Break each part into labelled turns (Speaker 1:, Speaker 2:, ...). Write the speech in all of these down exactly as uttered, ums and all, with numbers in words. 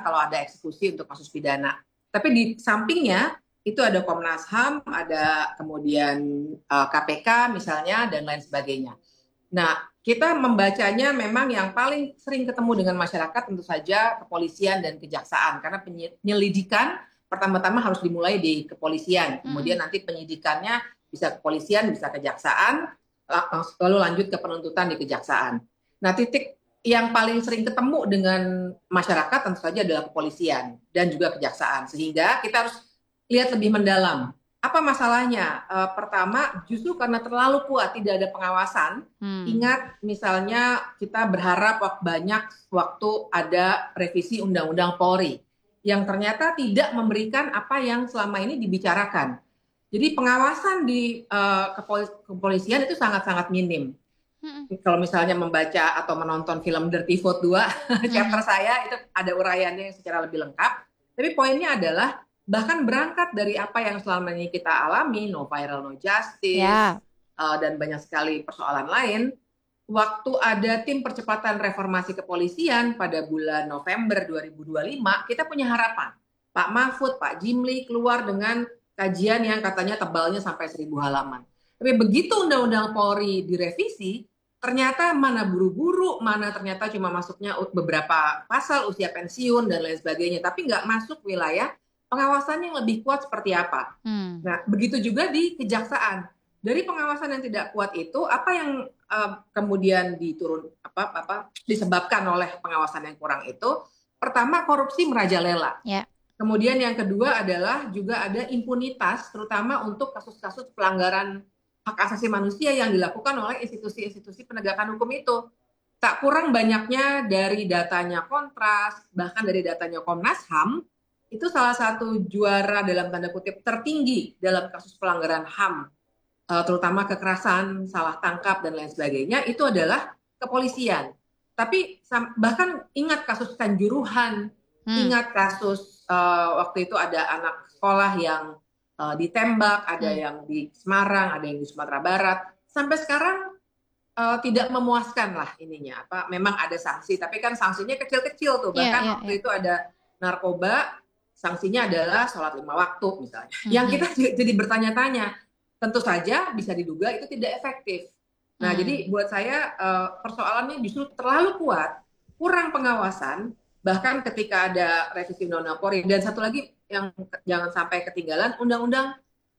Speaker 1: kalau ada eksekusi untuk kasus pidana. Tapi di sampingnya itu ada Komnas H A M, ada kemudian uh, K P K misalnya dan lain sebagainya. Nah, kita membacanya memang yang paling sering ketemu dengan masyarakat tentu saja kepolisian dan kejaksaan, karena penyelidikan pertama-tama harus dimulai di kepolisian, kemudian nanti penyidikannya bisa kepolisian, bisa kejaksaan, lalu lanjut ke penuntutan di kejaksaan. Nah, titik yang paling sering ketemu dengan masyarakat tentu saja adalah kepolisian dan juga kejaksaan, sehingga kita harus lihat lebih mendalam. Apa masalahnya? E, pertama, justru karena terlalu kuat, tidak ada pengawasan. Hmm. Ingat, misalnya kita berharap banyak waktu ada revisi Undang-Undang Polri, yang ternyata tidak memberikan apa yang selama ini dibicarakan. Jadi pengawasan di uh, kepolisian itu sangat-sangat minim. Hmm. Kalau misalnya membaca atau menonton film Dirty Vote dua, hmm. chapter saya itu ada uraiannya secara lebih lengkap. Tapi poinnya adalah bahkan berangkat dari apa yang selama ini kita alami, no viral, no justice, yeah. uh, dan banyak sekali persoalan lain. Waktu ada tim percepatan reformasi kepolisian pada bulan November dua ribu dua puluh lima, kita punya harapan. Pak Mahfud, Pak Jimli keluar dengan kajian yang katanya tebalnya sampai seribu halaman. Tapi begitu Undang-Undang Polri direvisi, ternyata mana buru-buru, mana ternyata cuma masuknya beberapa pasal usia pensiun dan lain sebagainya, tapi nggak masuk wilayah pengawasan yang lebih kuat seperti apa. Hmm. Nah, begitu juga di kejaksaan. Dari pengawasan yang tidak kuat itu, apa yang uh, kemudian diturun apa apa disebabkan oleh pengawasan yang kurang itu? Pertama, korupsi merajalela. Yeah. Kemudian yang kedua adalah juga ada impunitas, terutama untuk kasus-kasus pelanggaran hak asasi manusia yang dilakukan oleh institusi-institusi penegakan hukum itu. Tak kurang banyaknya dari datanya Kontras, bahkan dari datanya Komnas H A M, itu salah satu juara dalam tanda kutip tertinggi dalam kasus pelanggaran H A M, terutama kekerasan, salah tangkap, dan lain sebagainya, itu adalah kepolisian. Tapi bahkan ingat kasus Kanjuruhan, hmm. ingat kasus uh, waktu itu ada anak sekolah yang uh, ditembak, ada hmm. yang di Semarang, ada yang di Sumatera Barat. Sampai sekarang uh, tidak memuaskan lah ininya. Apa, memang ada sanksi, tapi kan sanksinya kecil-kecil tuh. Bahkan yeah, yeah, waktu yeah. itu ada narkoba, sanksinya adalah sholat lima waktu misalnya. Hmm. Yang kita jadi bertanya-tanya, tentu saja bisa diduga itu tidak efektif. Nah, hmm. jadi buat saya uh, persoalannya justru terlalu kuat, kurang pengawasan, bahkan ketika ada revisi Undang-Undang Polri. Dan satu lagi yang jangan sampai ketinggalan, Undang-Undang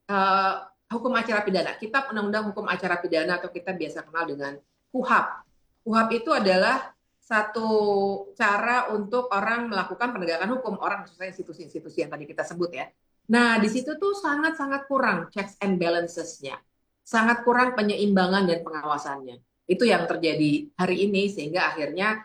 Speaker 1: uh, Hukum Acara Pidana, Kitab Undang-Undang Hukum Acara Pidana atau kita biasa kenal dengan K U H A P. K U H A P itu adalah satu cara untuk orang melakukan penegakan hukum, orang khususnya institusi-institusi yang tadi kita sebut ya. Nah, di situ tuh sangat-sangat kurang checks and balances-nya. Sangat kurang penyeimbangan dan pengawasannya. Itu yang terjadi hari ini, sehingga akhirnya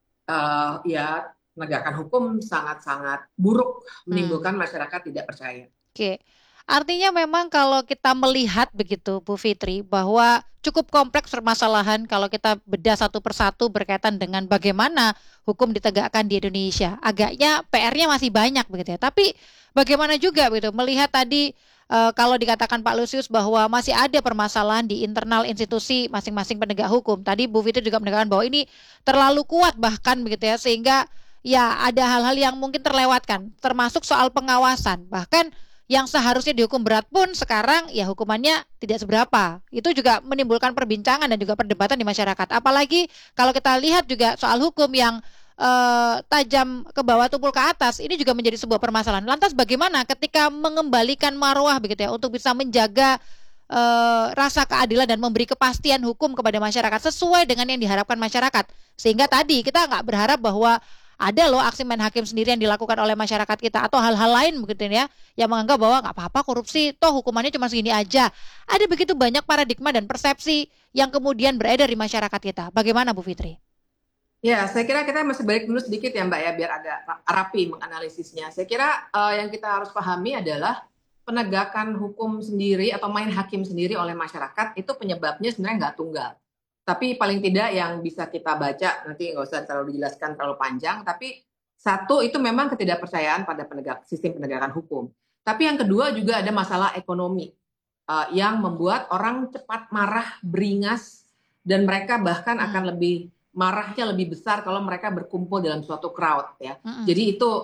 Speaker 1: uh, ya penegakan hukum sangat-sangat buruk, menimbulkan hmm. masyarakat tidak percaya.
Speaker 2: Oke, artinya memang kalau kita melihat begitu, Bu Fitri, bahwa cukup kompleks permasalahan kalau kita bedah satu persatu berkaitan dengan bagaimana hukum ditegakkan di Indonesia. Agaknya P R-nya masih banyak begitu ya. Tapi bagaimana juga begitu melihat tadi uh, kalau dikatakan Pak Lusius bahwa masih ada permasalahan di internal institusi masing-masing penegak hukum. Tadi Bu Fitri juga menekankan bahwa ini terlalu kuat bahkan begitu ya, sehingga ya ada hal-hal yang mungkin terlewatkan, termasuk soal pengawasan. Bahkan yang seharusnya dihukum berat pun sekarang ya hukumannya tidak seberapa. Itu juga menimbulkan perbincangan dan juga perdebatan di masyarakat. Apalagi kalau kita lihat juga soal hukum yang uh, tajam ke bawah tumpul ke atas, ini juga menjadi sebuah permasalahan. Lantas bagaimana ketika mengembalikan marwah begitu ya untuk bisa menjaga uh, rasa keadilan dan memberi kepastian hukum kepada masyarakat sesuai dengan yang diharapkan masyarakat. Sehingga tadi kita nggak berharap bahwa ada loh aksi main hakim sendiri yang dilakukan oleh masyarakat kita atau hal-hal lain begitu ya, yang menganggap bahwa nggak apa-apa korupsi, toh hukumannya cuma segini aja. Ada begitu banyak paradigma dan persepsi yang kemudian beredar di masyarakat kita. Bagaimana Bu Fitri?
Speaker 1: Ya, saya kira kita masih balik dulu sedikit ya Mbak ya, biar agak rapi menganalisisnya. Saya kira uh, yang kita harus pahami adalah penegakan hukum sendiri atau main hakim sendiri oleh masyarakat itu penyebabnya sebenarnya nggak tunggal. Tapi paling tidak yang bisa kita baca, nanti nggak usah terlalu dijelaskan terlalu panjang, tapi satu itu memang ketidakpercayaan pada penegak, sistem penegakan hukum. Tapi yang kedua juga ada masalah ekonomi uh, yang membuat orang cepat marah, beringas, dan mereka bahkan akan lebih marahnya lebih besar kalau mereka berkumpul dalam suatu crowd ya. Mm-hmm. Jadi itu